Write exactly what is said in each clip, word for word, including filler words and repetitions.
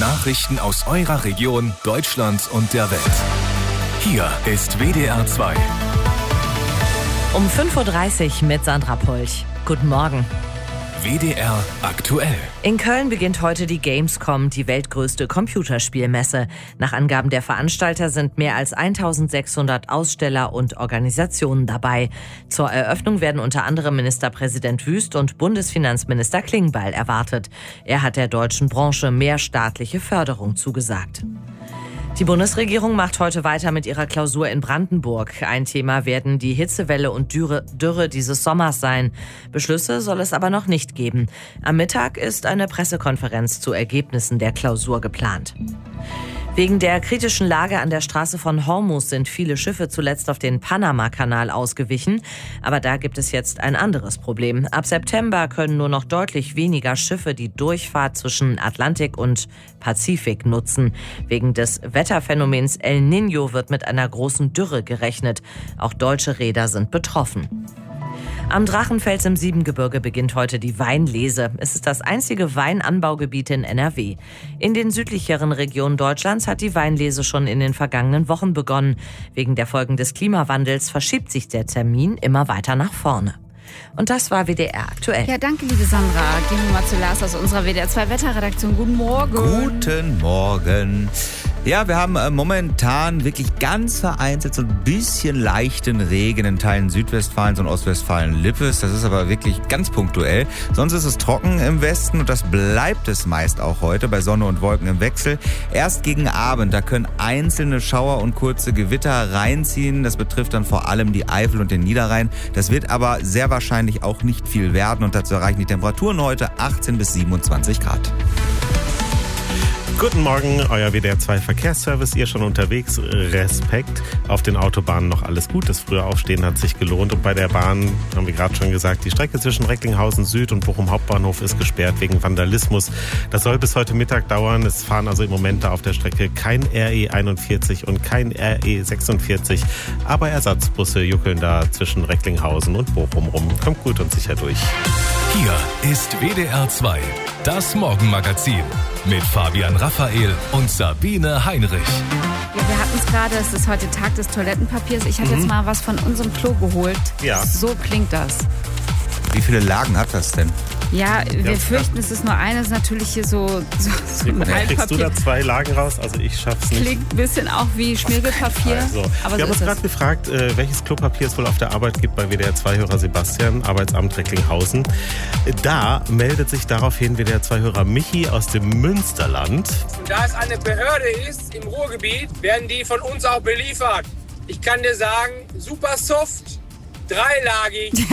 Nachrichten aus eurer Region, Deutschland und der Welt. Hier ist W D R zwei. Um fünf Uhr dreißig mit Sandra Polch. Guten Morgen. W D R aktuell. In Köln beginnt heute die Gamescom, die weltgrößte Computerspielmesse. Nach Angaben der Veranstalter sind mehr als eintausendsechshundert Aussteller und Organisationen dabei. Zur Eröffnung werden unter anderem Ministerpräsident Wüst und Bundesfinanzminister Klingbeil erwartet. Er hat der deutschen Branche mehr staatliche Förderung zugesagt. Die Bundesregierung macht heute weiter mit ihrer Klausur in Brandenburg. Ein Thema werden die Hitzewelle und Dürre, Dürre dieses Sommers sein. Beschlüsse soll es aber noch nicht geben. Am Mittag ist eine Pressekonferenz zu Ergebnissen der Klausur geplant. Wegen der kritischen Lage an der Straße von Hormuz sind viele Schiffe zuletzt auf den Panama-Kanal ausgewichen. Aber da gibt es jetzt ein anderes Problem. Ab September können nur noch deutlich weniger Schiffe die Durchfahrt zwischen Atlantik und Pazifik nutzen. Wegen des Wetterphänomens El Niño wird mit einer großen Dürre gerechnet. Auch deutsche Reeder sind betroffen. Am Drachenfels im Siebengebirge beginnt heute die Weinlese. Es ist das einzige Weinanbaugebiet in N R W. In den südlicheren Regionen Deutschlands hat die Weinlese schon in den vergangenen Wochen begonnen. Wegen der Folgen des Klimawandels verschiebt sich der Termin immer weiter nach vorne. Und das war W D R aktuell. Ja, danke, liebe Sandra. Gehen wir mal zu Lars aus unserer W D R zwei Wetterredaktion. Guten Morgen. Guten Morgen. Ja, wir haben äh, momentan wirklich ganz vereinzelt so ein bisschen leichten Regen in Teilen Südwestfalens und Ostwestfalen-Lippes. Das ist aber wirklich ganz punktuell. Sonst ist es trocken im Westen und das bleibt es meist auch heute bei Sonne und Wolken im Wechsel. Erst gegen Abend, da können einzelne Schauer und kurze Gewitter reinziehen. Das betrifft dann vor allem die Eifel und den Niederrhein. Das wird aber sehr wahrscheinlich auch nicht viel werden und dazu erreichen die Temperaturen heute achtzehn bis siebenundzwanzig Grad. Guten Morgen, euer W D R zwei Verkehrsservice. Ihr schon unterwegs? Respekt. Auf den Autobahnen noch alles gut. Das frühe Aufstehen hat sich gelohnt. Und bei der Bahn haben wir gerade schon gesagt, die Strecke zwischen Recklinghausen Süd und Bochum Hauptbahnhof ist gesperrt wegen Vandalismus. Das soll bis heute Mittag dauern. Es fahren also im Moment da auf der Strecke kein R E einundvierzig und kein R E sechsundvierzig. Aber Ersatzbusse juckeln da zwischen Recklinghausen und Bochum rum. Kommt gut und sicher durch. Hier ist W D R zwei, das Morgenmagazin mit Fabian Raphael und Sabine Heinrich. Ja, wir hatten es gerade, es ist heute Tag des Toilettenpapiers. Ich habe Mhm. jetzt mal was von unserem Klo geholt. Ja. So klingt das. Wie viele Lagen hat das denn? Ja, wir Ja, fürchten, es ist nur eines, natürlich hier so, so, so ein Kriegst du da Altpapier. zwei Lagen raus? Also ich schaff's nicht. Klingt ein bisschen auch wie Schmirgelpapier, Also, aber wir so haben uns ist gerade es. gefragt, äh, welches Klopapier es wohl auf der Arbeit gibt bei W D R zwei-Hörer Sebastian, Arbeitsamt Recklinghausen. Da meldet sich daraufhin W D R zwei-Hörer Michi aus dem Münsterland. Und da es eine Behörde ist im Ruhrgebiet, werden die von uns auch beliefert. Ich kann dir sagen, super soft, dreilagig.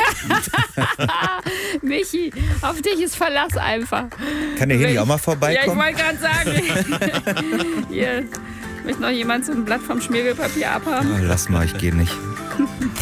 Michi, auf dich ist Verlass einfach. Kann der hier Wenn nicht auch mal Ja, ich vorbeikommen? wollte gerade sagen, hier möchte noch jemand so ein Blatt vom Schmirgelpapier abhaben. Oh, lass mal, ich gehe nicht.